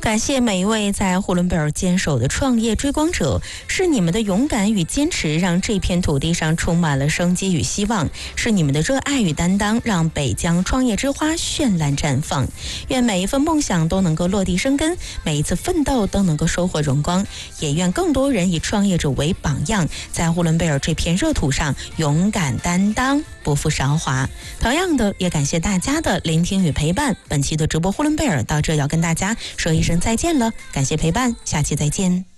感谢每一位在呼伦贝尔坚守的创业追光者，是你们的勇敢与坚持，让这片土地上充满了生机与希望，是你们的热爱与担当，让北疆创业之花绚烂绽放。愿每一份梦想都能够落地生根，每一次奋斗都能够收获荣光，也愿更多人以创业者为榜样，在呼伦贝尔这片热土上勇敢担当，不负韶华。同样的，也感谢大家的聆听与陪伴。本期的直播呼伦贝尔到这要跟大家说一声再见了，感谢陪伴，下期再见。